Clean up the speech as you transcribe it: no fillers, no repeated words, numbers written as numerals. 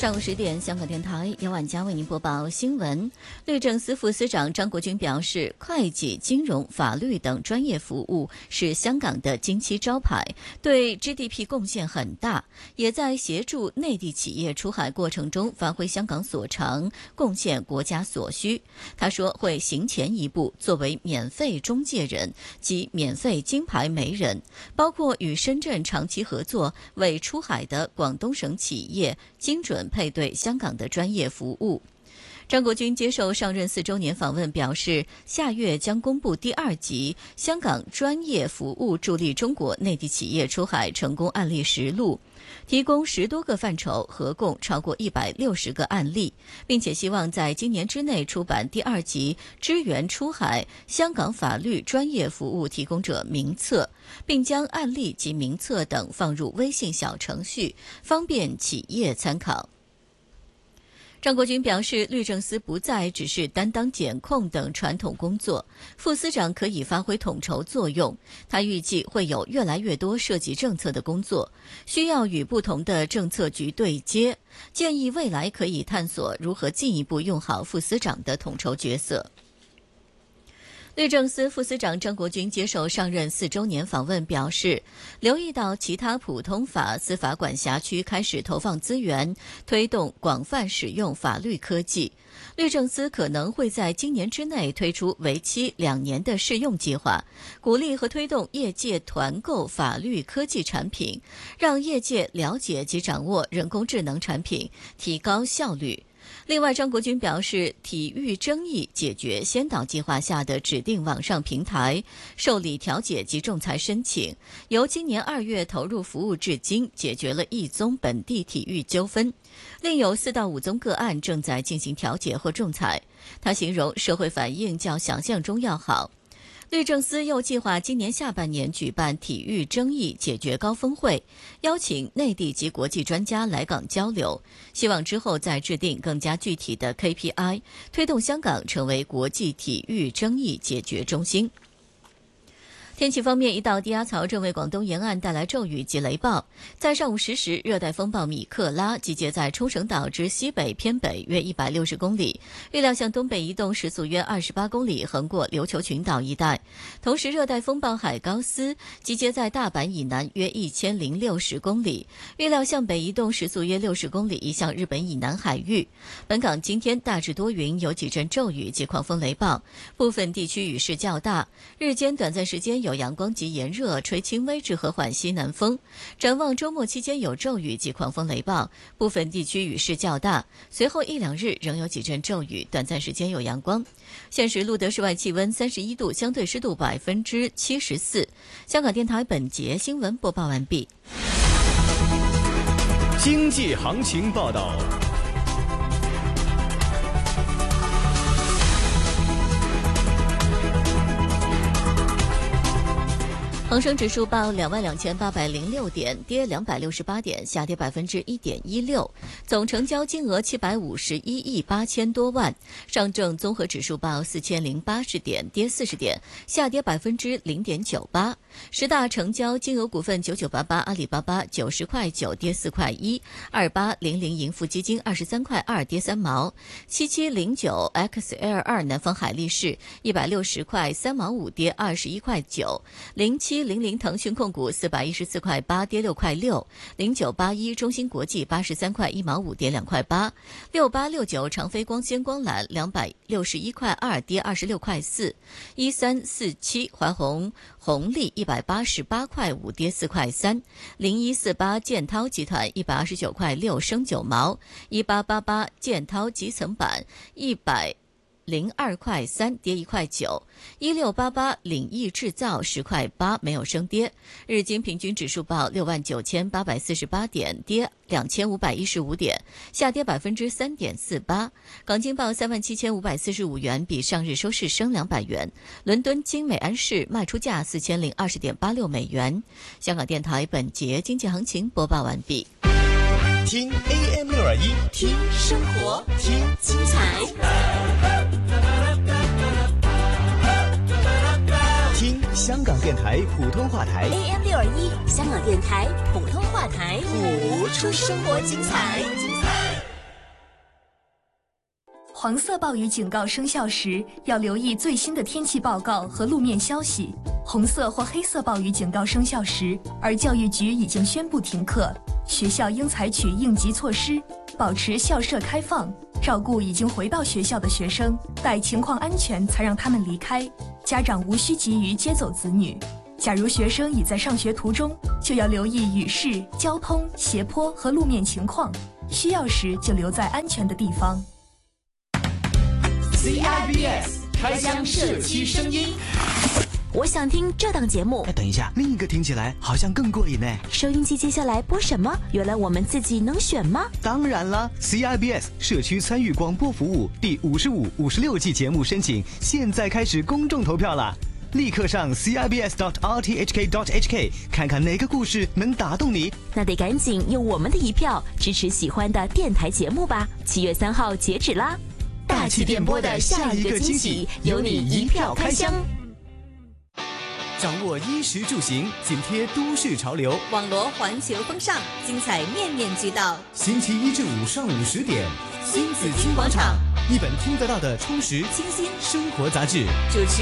上午10点，香港电台由晚佳为您播报新闻。律政司副司长张国军表示，会计、金融、法律等专业服务是香港的金漆招牌，对 GDP 贡献很大，也在协助内地企业出海过程中发挥香港所长，贡献国家所需。他说会行前一步，作为免费中介人及免费金牌媒人，包括与深圳长期合作，为出海的广东省企业精准配对香港的专业服务。张国军接受上任4周年访问表示，下月将公布第2集香港专业服务助力中国内地企业出海成功案例实录，提供10多个范畴，合共超过160个案例，并且希望在今年之内出版第2集支援出海香港法律专业服务提供者名册，并将案例及名册等放入微信小程序，方便企业参考。张国军表示，律政司不再只是担当检控等传统工作，副司长可以发挥统筹作用。他预计会有越来越多涉及政策的工作，需要与不同的政策局对接，建议未来可以探索如何进一步用好副司长的统筹角色。律政司副司长张国军接受上任4周年访问表示，留意到其他普通法司法管辖区开始投放资源，推动广泛使用法律科技，律政司可能会在今年之内推出为期2年的试用计划，鼓励和推动业界团购法律科技产品，让业界了解及掌握人工智能产品，提高效率。另外，张国军表示，体育争议解决先导计划下的指定网上平台受理调解及仲裁申请，由今年2月投入服务至今，解决了1宗本地体育纠纷，另有4到5宗个案正在进行调解或仲裁。他形容社会反应较想象中要好。律政司又计划今年下半年举办体育争议解决高峰会，邀请内地及国际专家来港交流，希望之后再制定更加具体的 KPI， 推动香港成为国际体育争议解决中心。天气方面，一道低压槽正为广东沿岸带来骤雨及雷暴。在上午10时，热带风暴米克拉集结在冲绳岛之西北偏北约160公里，预料向东北移动，时速约28公里，横过琉球群岛一带。同时，热带风暴海高斯集结在大阪以南约1060公里，预料向北移动，时速约60公里，移向日本以南海域。本港今天大致多云，有几阵骤雨及狂风雷暴，部分地区雨势较大，日间短暂时间有阳光及炎热，吹轻微至和缓西南风。展望周末期间有骤雨及狂风雷暴，部分地区雨势较大，随后1、2日仍有几阵骤雨，短暂时间有阳光。现时录得室外气温31度，相对湿度74%。香港电台本节新闻播报完毕。 经济行情报道。 恒生指数报22806点，跌268点，下跌1.16%，总成交金额751亿8000多万。上证综合指数报4080点，跌40点，下跌0.98%。十大成交金额股份9988阿里巴巴90块9，跌4块1；2800盈富基金23块2，跌3毛；7709 XL2 南方海力士160块3毛5，跌21块9；0700腾讯控股414块8，跌6块6；0981中芯国际83块1毛5，跌2块8；6869长飞光纤光缆261块2，跌26块4；1347华虹红利188块5，跌4块3；0148建滔集团129块6，升9毛；1888建滔集层板102块3，跌1块9；1688领益制造10块8，没有升跌。日经平均指数报69848点，跌2515点，下跌3.48%。港金报37545元，比上日收市升200元。伦敦金美安市卖出价4020.86美元。香港电台本节经济行情播报完毕。 听 AM621， 听生活，听精彩， 听香港电台普通话台 AM621，香港电台普通话台，谱出生活精彩。 黄色暴雨警告生效时，要留意最新的天气报告和路面消息；红色或黑色暴雨警告生效时，而教育局已经宣布停课，学校应采取应急措施，保持校舍开放，照顾已经回到学校的学生，待情况安全才让他们离开。家长无需急于接走子女。假如学生已在上学途中，就要留意雨势、交通、斜坡和路面情况，需要时就留在安全的地方。 CIBS 开箱社区声音。 我想听这档节目。 等一下，另一个听起来好像更过瘾呢。 收音机接下来播什么？原来我们自己能选吗？ 当然了 ，CIBS 社区参与广播服务第55、56季节目申请现在开始公众投票了。立刻上 cibs.rthk.hk 看看哪个故事能打动你。 那得赶紧用我们的一票支持喜欢的电台节目吧。7月3号截止啦！ 大气电波的下一个惊喜，由你一票开箱。掌握衣食住行，紧贴都市潮流， 网罗环球风尚，精彩面面俱到。 星期1至5上午10点，新紫金广场，一本听得到的充实清新生活杂志。 主持